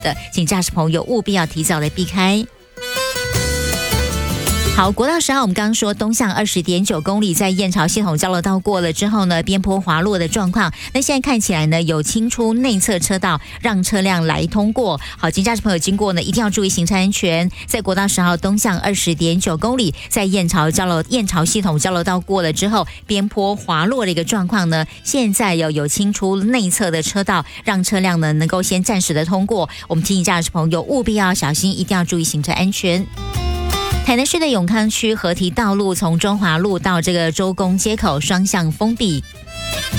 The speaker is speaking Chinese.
的，请驾驶朋友务必要提早的避开。好，国道10号我们刚刚说东向20.9公里，在燕巢系统交流道过了之后呢，边坡滑落的状况，那现在看起来呢有清出内侧车道，让车辆来通过。好，请驾驶朋友经过呢一定要注意行车安全。在国道10号东向20.9公里，在燕巢系统交流道过了之后，边坡滑落的一个状况呢，现在有清出内侧的车道，让车辆呢能够先暂时的通过。我们提醒驾驶朋友务必要小心，一定要注意行车安全。台南市的永康区合体道路从中华路到这个周公街口双向封闭，